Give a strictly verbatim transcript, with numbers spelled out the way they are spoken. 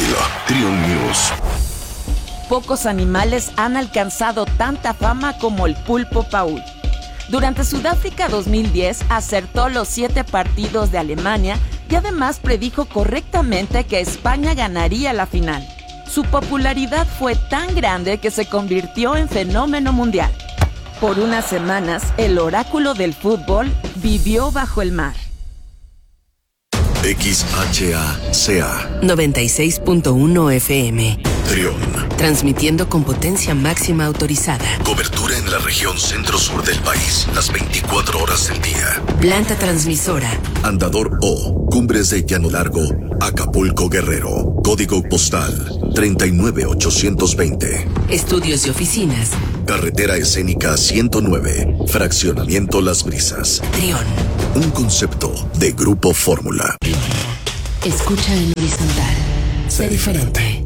Trion News. Pocos animales han alcanzado tanta fama como el pulpo Paul. Durante Sudáfrica dos mil diez acertó los siete partidos de Alemania y además predijo correctamente que España ganaría la final. Su popularidad fue tan grande que se convirtió en fenómeno mundial. Por unas semanas, el oráculo del fútbol vivió bajo el mar. X H A C A noventa y seis punto uno F M. Trion. Transmitiendo con potencia máxima autorizada. Cobertura en la región centro-sur del país, las veinticuatro horas del día. Planta transmisora. Andador O, Cumbres de Llano Largo, Acapulco, Guerrero. Código postal treinta y nueve ochocientos veinte. Estudios y oficinas. Carretera escénica ciento nueve, Fraccionamiento Las Brisas. Trion. Un concepto de Grupo Fórmula. Escucha en horizontal. Sé diferente.